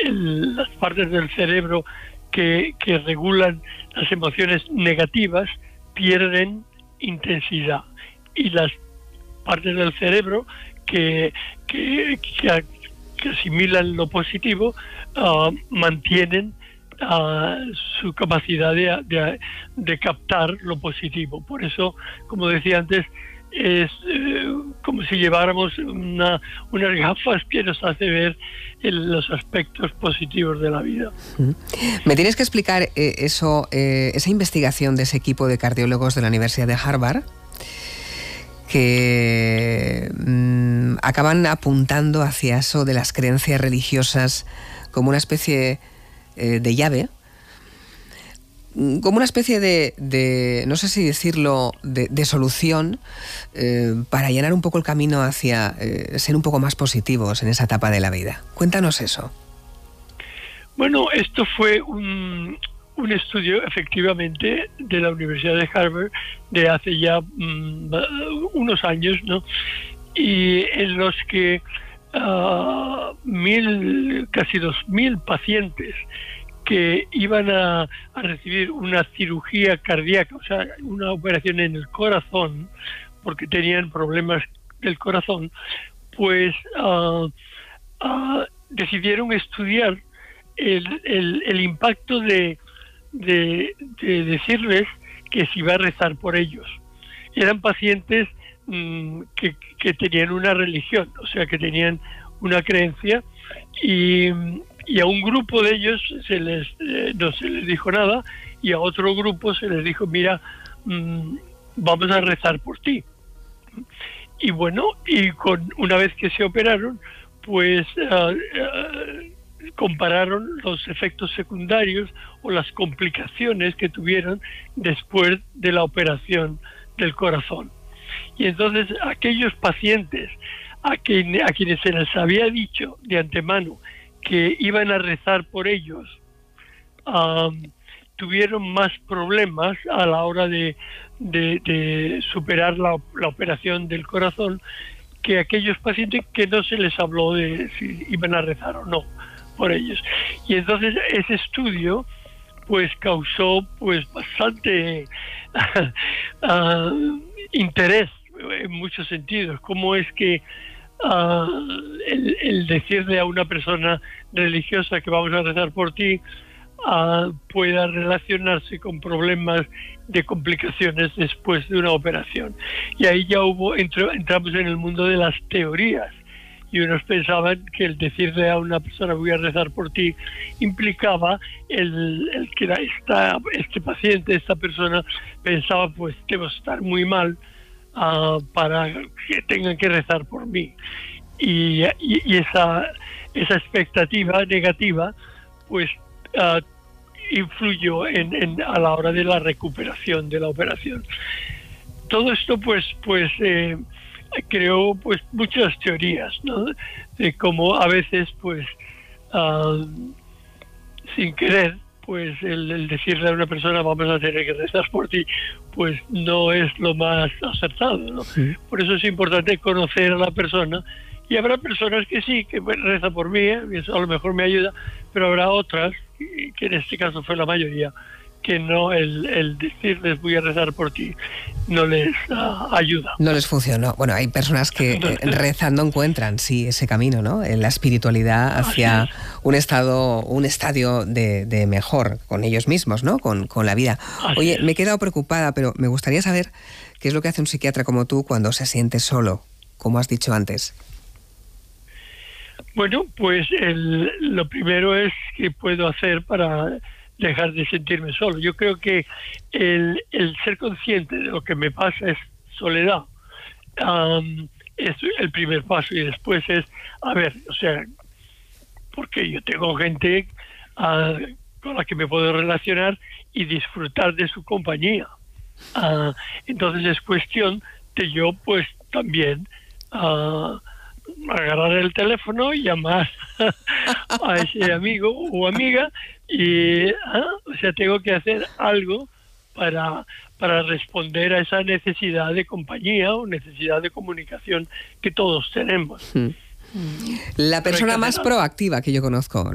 las partes del cerebro que regulan las emociones negativas pierden intensidad, y las partes del cerebro que asimilan lo positivo mantienen su capacidad de captar lo positivo. Por eso, como decía antes, es como si lleváramos unas gafas que nos hace ver los aspectos positivos de la vida. Me tienes que explicar esa investigación de ese equipo de cardiólogos de la Universidad de Harvard, que acaban apuntando hacia eso de las creencias religiosas como una especie de llave, como una especie de no sé si decirlo, de solución para llenar un poco el camino hacia ser un poco más positivos en esa etapa de la vida. Cuéntanos eso. Bueno, esto fue un estudio, efectivamente, de la Universidad de Harvard de hace ya unos años, ¿no? Y en los que casi 2.000 pacientes que iban a recibir una cirugía cardíaca, o sea, una operación en el corazón, porque tenían problemas del corazón, pues decidieron estudiar el impacto de decirles que se iba a rezar por ellos. Eran pacientes que tenían una religión, o sea, que tenían una creencia, y a un grupo de ellos no se les dijo nada, y a otro grupo se les dijo, mira, vamos a rezar por ti. Y bueno, una vez que se operaron, pues compararon los efectos secundarios o las complicaciones que tuvieron después de la operación del corazón. Y entonces aquellos pacientes a quienes se les había dicho de antemano que iban a rezar por ellos, tuvieron más problemas a la hora de superar la operación del corazón que aquellos pacientes que no se les habló de si iban a rezar o no por ellos. Y entonces ese estudio pues causó pues bastante interés en muchos sentidos. Cómo es que el decirle a una persona religiosa que vamos a rezar por ti pueda relacionarse con problemas de complicaciones después de una operación. Y ahí ya entramos en el mundo de las teorías, y unos pensaban que el decirle a una persona voy a rezar por ti implicaba el que este paciente, esta persona pensaba pues debo estar muy mal para que tengan que rezar por mí, y esa expectativa negativa pues influyó a la hora de la recuperación de la operación. Todo esto pues creó pues muchas teorías, ¿no? De cómo a veces pues sin querer pues el decirle a una persona vamos a tener que rezar por ti pues no es lo más acertado, ¿no? Sí. Por eso es importante conocer a la persona, y habrá personas que sí, que rezan por mí, y eso a lo mejor me ayuda, pero habrá otras, que en este caso fue la mayoría, que no, el decirles voy a rezar por ti no les ayuda. No les funcionó. Bueno, hay personas que rezando encuentran, sí, ese camino, ¿no? En la espiritualidad hacia un estadio de mejor con ellos mismos, ¿no? Con la vida. Oye, me he quedado preocupada, pero me gustaría saber qué es lo que hace un psiquiatra como tú cuando se siente solo, como has dicho antes. Bueno, pues lo primero es que puedo hacer para dejar de sentirme solo. Yo creo que el ser consciente de lo que me pasa es soledad. Es el primer paso, y después es, o sea, porque yo tengo gente con la que me puedo relacionar y disfrutar de su compañía. Entonces es cuestión de yo pues también agarrar el teléfono y llamar a ese amigo o amiga, y o sea, tengo que hacer algo para responder a esa necesidad de compañía o necesidad de comunicación que todos tenemos. La persona más proactiva que yo conozco.